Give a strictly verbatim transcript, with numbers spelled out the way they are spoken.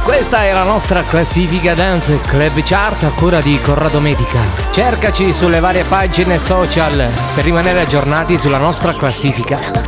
Questa è la nostra classifica Dance Club Chart a cura di Corrado Medica. Cercaci sulle varie pagine social per rimanere aggiornati sulla nostra classifica.